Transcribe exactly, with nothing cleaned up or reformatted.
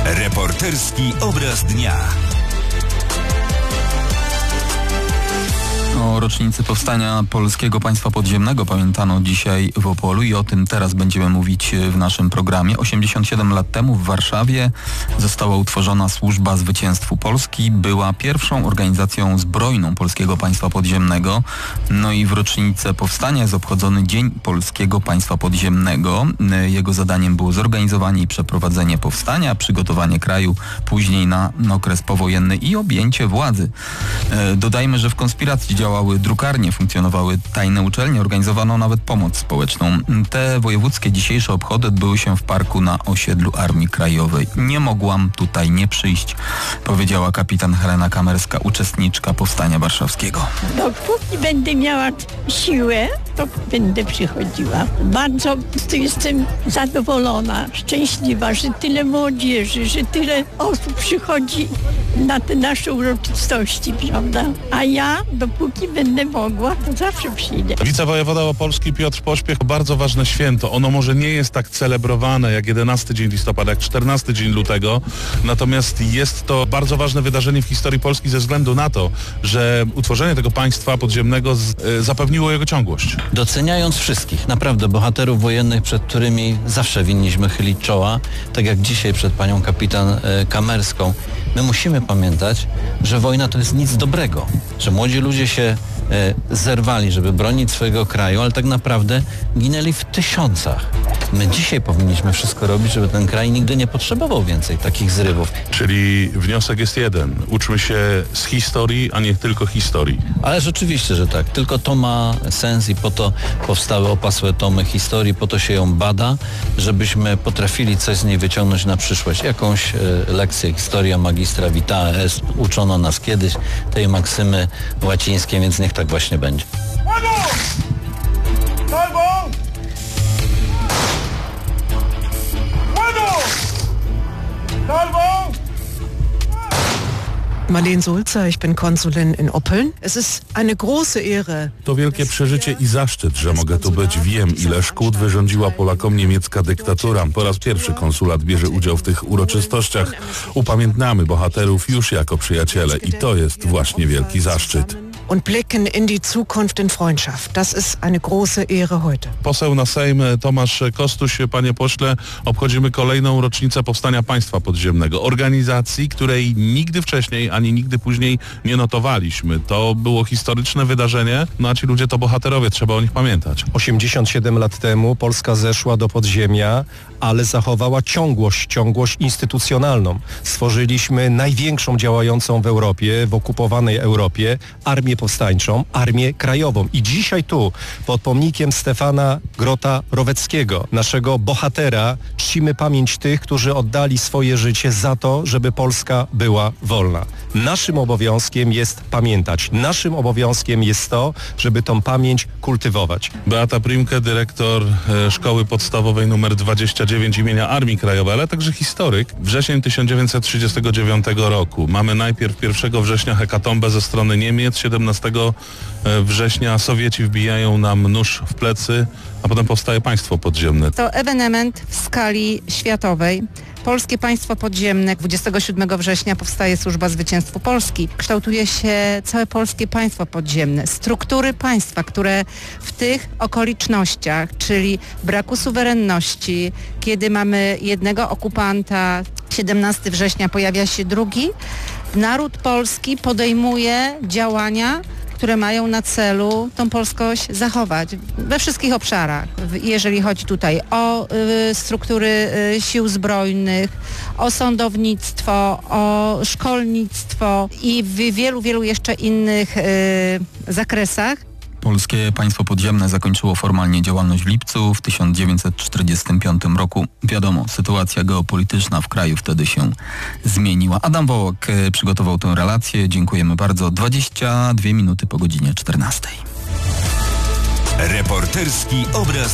Reporterski obraz dnia. O rocznicy powstania Polskiego Państwa Podziemnego pamiętano dzisiaj w Opolu i o tym teraz będziemy mówić w naszym programie. osiemdziesiąt siedem lat temu w Warszawie została utworzona Służba Zwycięstwu Polski. Była pierwszą organizacją zbrojną Polskiego Państwa Podziemnego. No i w rocznicę powstania jest obchodzony Dzień Polskiego Państwa Podziemnego. Jego zadaniem było zorganizowanie i przeprowadzenie powstania, przygotowanie kraju później na okres powojenny i objęcie władzy. Dodajmy, że w konspiracji działały drukarnie, funkcjonowały tajne uczelnie, organizowano nawet pomoc społeczną. Te wojewódzkie dzisiejsze obchody odbyły się w parku na osiedlu Armii Krajowej. Nie mogłam tutaj nie przyjść, powiedziała kapitan Helena Kamerska, uczestniczka Powstania Warszawskiego. Dopóki będę miała siłę, to będę przychodziła. Bardzo jestem zadowolona, szczęśliwa, że tyle młodzieży, że tyle osób przychodzi na te nasze uroczystości, prawda? A ja, dopóki będę mogła, to zawsze przyjdę. Wicewojewoda opolski Piotr Pośpiech, bardzo ważne święto. Ono może nie jest tak celebrowane jak jedenasty dzień listopada, jak czternasty dzień lutego, natomiast jest to bardzo ważne wydarzenie w historii Polski ze względu na to, że utworzenie tego państwa podziemnego z, e, zapewniło jego ciągłość. Doceniając wszystkich, naprawdę bohaterów wojennych, przed którymi zawsze winniśmy chylić czoła, tak jak dzisiaj przed panią kapitan e, Kamerską, my musimy pamiętać, że wojna to jest nic dobrego, że młodzi ludzie się e, zerwali, żeby bronić swojego kraju, ale tak naprawdę ginęli w tysiącach. My dzisiaj powinniśmy wszystko robić, żeby ten kraj nigdy nie potrzebował więcej takich zrywów. Czyli wniosek jest jeden. Uczmy się z historii, a nie tylko historii. Ale rzeczywiście, że tak. Tylko to ma sens i po to powstały opasłe tomy historii, po to się ją bada, żebyśmy potrafili coś z niej wyciągnąć na przyszłość. Jakąś e, lekcję historia magistra vitae est uczono nas kiedyś tej maksymy łacińskiej, więc niech tak właśnie będzie. Marlene Sulzer, ich bin Konsulin in Oppeln. Es ist eine große Ehre. To wielkie przeżycie i zaszczyt, że mogę tu być. Wiem, ile szkód wyrządziła Polakom niemiecka dyktatura. Po raz pierwszy konsulat bierze udział w tych uroczystościach. Upamiętniamy bohaterów już jako przyjaciele i to jest właśnie wielki zaszczyt. Und blicken in die Zukunft in Freundschaft. Das ist eine große Ehre heute. Poseł na Sejm Tomasz Kostuś, panie pośle, obchodzimy kolejną rocznicę powstania państwa podziemnego. Organizacji, której nigdy wcześniej, ani nigdy później nie notowaliśmy. To było historyczne wydarzenie, no a ci ludzie to bohaterowie, trzeba o nich pamiętać. osiemdziesiąt siedem lat temu Polska zeszła do podziemia, ale zachowała ciągłość, ciągłość instytucjonalną. Stworzyliśmy największą działającą w Europie, w okupowanej Europie, armię powstańczą, Armię Krajową. I dzisiaj tu, pod pomnikiem Stefana Grota-Roweckiego, naszego bohatera, czcimy pamięć tych, którzy oddali swoje życie za to, żeby Polska była wolna. Naszym obowiązkiem jest pamiętać. Naszym obowiązkiem jest to, żeby tą pamięć kultywować. Beata Primke, dyrektor e, Szkoły Podstawowej numer dwadzieścia dziewięć imienia Armii Krajowej, ale także historyk. Wrzesień tysiąc dziewięćset trzydziestego dziewiątego roku. Mamy najpierw pierwszego września hekatombę ze strony Niemiec, siedemnastego września Sowieci wbijają nam nóż w plecy, a potem powstaje państwo podziemne. To ewenement w skali światowej. Polskie Państwo Podziemne. dwudziestego siódmego września powstaje Służba Zwycięstwu Polski. Kształtuje się całe Polskie Państwo Podziemne. Struktury państwa, które w tych okolicznościach, czyli braku suwerenności, kiedy mamy jednego okupanta, siedemnastego września pojawia się drugi, naród polski podejmuje działania, które mają na celu tą polskość zachować we wszystkich obszarach. Jeżeli chodzi tutaj o y, struktury y, sił zbrojnych, o sądownictwo, o szkolnictwo i w wielu, wielu jeszcze innych y, zakresach. Polskie Państwo Podziemne zakończyło formalnie działalność w lipcu w tysiąc dziewięćset czterdziestym piątym roku. Wiadomo, sytuacja geopolityczna w kraju wtedy się zmieniła. Adam Wołok przygotował tę relację. Dziękujemy bardzo. dwadzieścia dwie minuty po godzinie czternastej. Reporterski obraz